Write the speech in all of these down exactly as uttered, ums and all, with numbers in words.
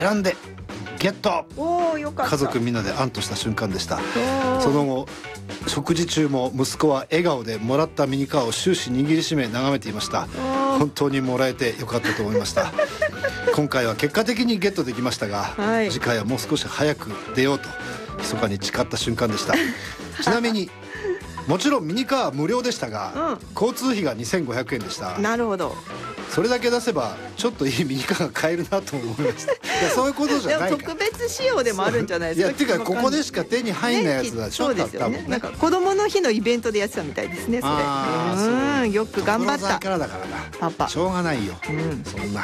選んでゲット。 おー、よかった。 家族みんなで安堵した瞬間でした。その後食事中も息子は笑顔でもらったミニカーを終始握りしめ眺めていました。本当にもらえてよかったと思いました今回は結果的にゲットできましたが、はい、次回はもう少し早く出ようと密かに誓った瞬間でしたちなみにもちろんミニカーは無料でしたが、うん、交通費がにせんごひゃくえんでした。 なるほど。 それだけ出せばちょっといいミニカーが買えるなと思いましたいやそういうことじゃないか。 でも特別仕様でもあるんじゃないですか。 いやっていうかここでしか手に入んないやつだ、ね、 そうですよね。なんか子供の日のイベントでやってたみたいですね。それうん、よく頑張った。 からだからなパパしょうがないよ、うん、そんな、 はい、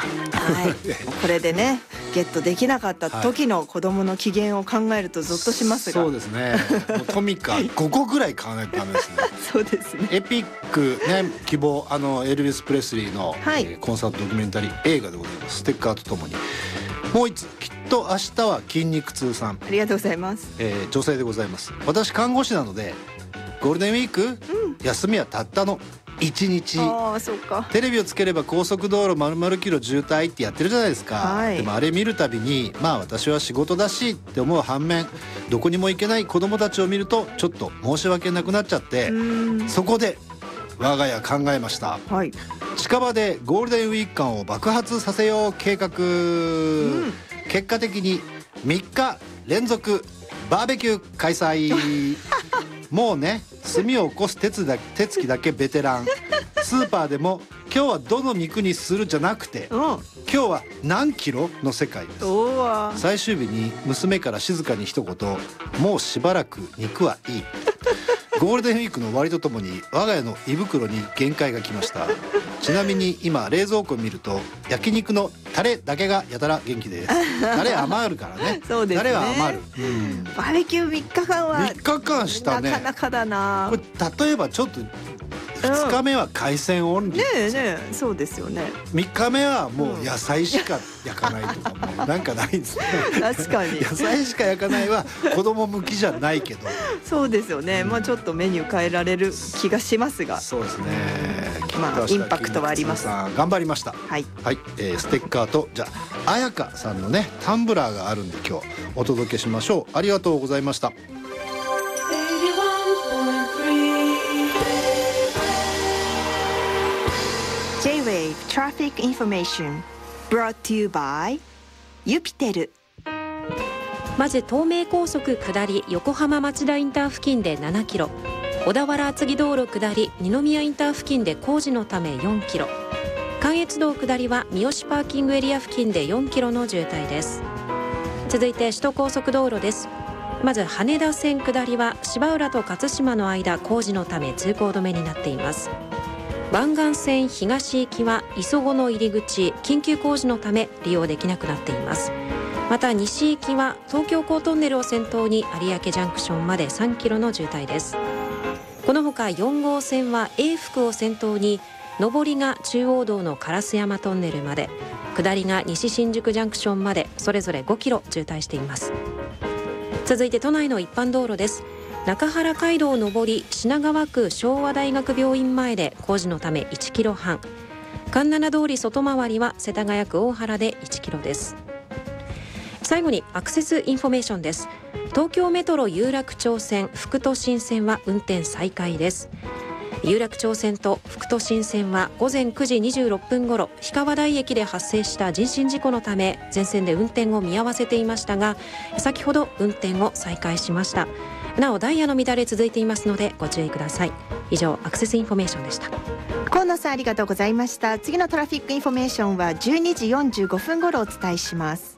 これでねゲットできなかった時の子供の機嫌を考えるとゾッとしますが、 そうですね。もうトミカごこぐらい買わないとダメですねそうですね。 エピックね、希望あのエルヴィス・プレスリーの、はい、えー、コンサートドキュメンタリー映画でございます。ステッカーとともにもう一つ、きっと明日は筋肉痛さん、 ありがとうございます、 えー、女性でございます。私看護師なのでゴールデンウィーク、うん、休みはたったのいちにち。 あー、そうか。 テレビをつければ高速道路丸々キロ渋滞ってやってるじゃないですか、はい、でもあれ見るたびにまあ私は仕事だしって思う反面、どこにも行けない子供たちを見るとちょっと申し訳なくなっちゃって、そこで我が家考えました、はい、近場でゴールデンウィーク間を爆発させよう計画、うん、結果的にみっか連続バーベキュー開催もうね、炭を起こす手つだ手つきだけベテラン。スーパーでも今日はどの肉にするじゃなくて、今日は何キロの世界です。最終日に娘から静かに一言、もうしばらく肉はいい。ゴールデンウィークの終わりとともに我が家の胃袋に限界が来ました。ちなみに今冷蔵庫を見ると焼肉のタレだけがやたら元気です。タレ余るからね。 そうですね。 タレは余る、うん、 バーベキューみっかかんはみっかかんしたね。 なかなかだな。 これ例えばちょっとふつかめは海鮮オンリー、 うん、ねえねえ、そうですよね。 みっかめはもう野菜しか焼かないとかもなんかないですね。 確かに野菜しか焼かないは子供向きじゃないけどそうですよね、うん、まあちょっとメニュー変えられる気がしますが、 そうですね、 まあインパクトはあります。 頑張りました。はい、はい、えー、ステッカーとじゃあ彩香さんのねタンブラーがあるんで今日お届けしましょう。ありがとうございました。 J-Wave Traffic Information brought to you by ユピテル。 まず東名高速下り横浜町田インター付近でななキロ、小田原厚木道路下り二宮インター付近で工事のためよんキロ、関越道下りは三好パーキングエリア付近でよんキロの渋滞です。続いて首都高速道路です。まず羽田線下りは芝浦と勝島の間工事のため通行止めになっています。湾岸線東行きは磯子の入り口緊急工事のため利用できなくなっています。また西行きは東京港トンネルを先頭に有明ジャンクションまでさんキロの渋滞です。このほかよん号線は永福を先頭に上りが中央道の烏山トンネルまで、下りが西新宿ジャンクションまでそれぞれごキロ渋滞しています。続いて都内の一般道路です。中原街道上り品川区昭和大学病院前で工事のためいちキロはん、環七通り外回りは世田谷区大原でいちキロです。最後にアクセスインフォメーションです。東京メトロ有楽町線副都心線は運転再開です。有楽町線と副都心線は午前くじにじゅうろっぷんごろ氷川台駅で発生した人身事故のため全線で運転を見合わせていましたが、先ほど運転を再開しました。なおダイヤの乱れ続いていますのでご注意ください。以上アクセスインフォメーションでした。 河野さんありがとうございました。次のトラフィックインフォメーションはじゅうにじよんじゅうごふんごろお伝えします。